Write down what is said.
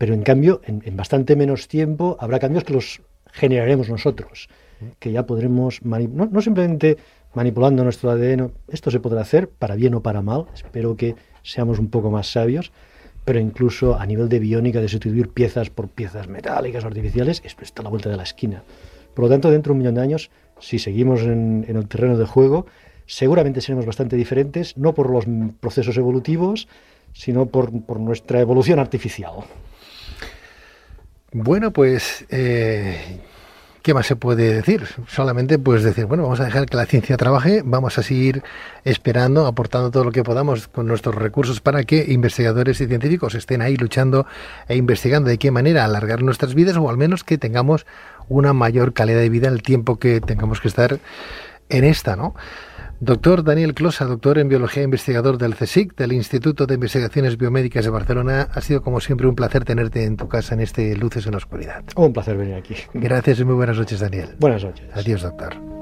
pero en cambio, en bastante menos tiempo, habrá cambios que los generaremos nosotros, que ya podremos, no simplemente manipulando nuestro ADN, esto se podrá hacer para bien o para mal, espero que seamos un poco más sabios, pero incluso a nivel de biónica, de sustituir piezas por piezas metálicas o artificiales, esto está a la vuelta de la esquina. Por lo tanto, dentro de 1 millón de años, si seguimos en el terreno de juego, seguramente seremos bastante diferentes, no por los procesos evolutivos, sino por nuestra evolución artificial. Bueno, pues, ¿qué más se puede decir? Solamente pues decir, bueno, vamos a dejar que la ciencia trabaje, vamos a seguir esperando, aportando todo lo que podamos con nuestros recursos para que investigadores y científicos estén ahí luchando e investigando de qué manera alargar nuestras vidas, o al menos que tengamos una mayor calidad de vida en el tiempo que tengamos que estar en esta, ¿no? Doctor Daniel Closa, doctor en Biología e investigador del CSIC, del Instituto de Investigaciones Biomédicas de Barcelona, ha sido como siempre un placer tenerte en tu casa en este Luces en la Oscuridad. Un placer venir aquí. Gracias y muy buenas noches, Daniel. Buenas noches. Adiós, doctor.